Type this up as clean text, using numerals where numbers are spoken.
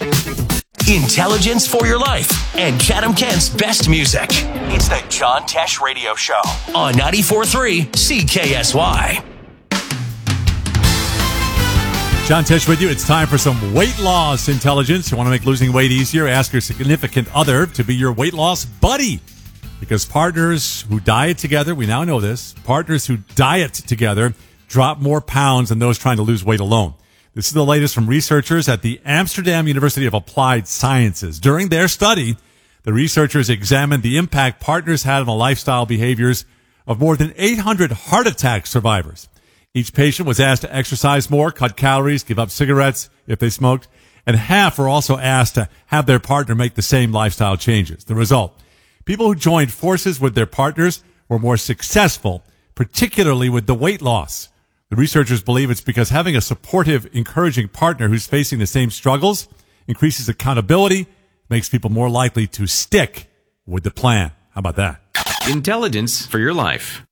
Intelligence for your life and Chatham-Kent's best music. It's the John Tesh Radio Show on 94.3 CKSY. John Tesh with you. It's time for some weight loss intelligence. You want to make losing weight easier? Ask your significant other to be your weight loss buddy. Because partners who diet together, we now know this, partners who diet together drop more pounds than those trying to lose weight alone. This is the latest from researchers at the Amsterdam University of Applied Sciences. During their study, the researchers examined the impact partners had on the lifestyle behaviors of more than 800 heart attack survivors. Each patient was asked to exercise more, cut calories, give up cigarettes if they smoked, and half were also asked to have their partner make the same lifestyle changes. The result, people who joined forces with their partners were more successful, particularly with the weight loss. The researchers believe it's because having a supportive, encouraging partner who's facing the same struggles increases accountability, makes people more likely to stick with the plan. How about that? Intelligence for your life.